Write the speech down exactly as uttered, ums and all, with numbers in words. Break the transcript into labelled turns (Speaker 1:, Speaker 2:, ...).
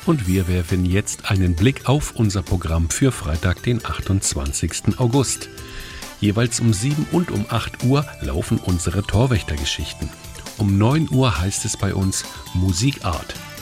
Speaker 1: Und wir werfen jetzt einen Blick auf unser Programm für Freitag, den achtundzwanzigsten August. Jeweils um sieben und um acht Uhr laufen unsere Torwächtergeschichten. Um neun Uhr heißt es bei uns Musikart.